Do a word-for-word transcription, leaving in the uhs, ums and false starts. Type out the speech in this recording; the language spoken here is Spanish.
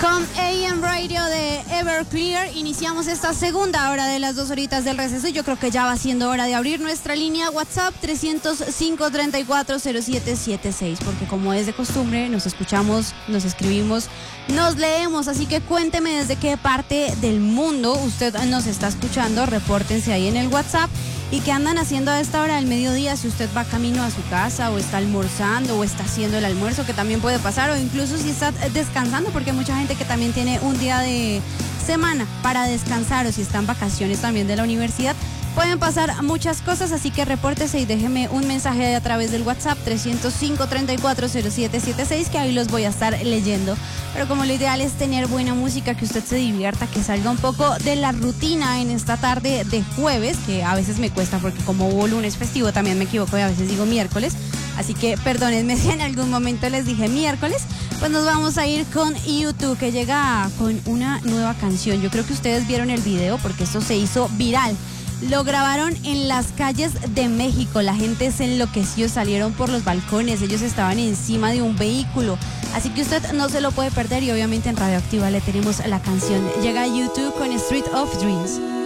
Con A M Radio de Everclear iniciamos esta segunda hora de las dos horitas del receso. Yo creo que ya va siendo hora de abrir nuestra línea WhatsApp tres cero cinco, treinta y cuatro, cero siete siete seis, porque como es de costumbre nos escuchamos, nos escribimos, nos leemos, así que cuénteme desde qué parte del mundo usted nos está escuchando, repórtense ahí en el WhatsApp. ¿Y qué andan haciendo a esta hora del mediodía? Si usted va camino a su casa o está almorzando o está haciendo el almuerzo, que también puede pasar, o incluso si está descansando, porque hay mucha gente que también tiene un día de semana para descansar, o si está en vacaciones también de la universidad. Pueden pasar muchas cosas, así que repórtese y déjeme un mensaje a través del WhatsApp tres cero cinco, treinta y cuatro, cero siete siete seis, que ahí los voy a estar leyendo. Pero como lo ideal es tener buena música, que usted se divierta, que salga un poco de la rutina en esta tarde de jueves, que a veces me cuesta porque como hubo lunes festivo también me equivoco y a veces digo miércoles. Así que perdónenme si en algún momento les dije miércoles. Pues nos vamos a ir con YouTube, que llega con una nueva canción. Yo creo que ustedes vieron el video porque esto se hizo viral. Lo grabaron en las calles de México, la gente se enloqueció, salieron por los balcones, ellos estaban encima de un vehículo, así que usted no se lo puede perder y obviamente en Radioactiva le tenemos la canción. Llega YouTube con Street of Dreams.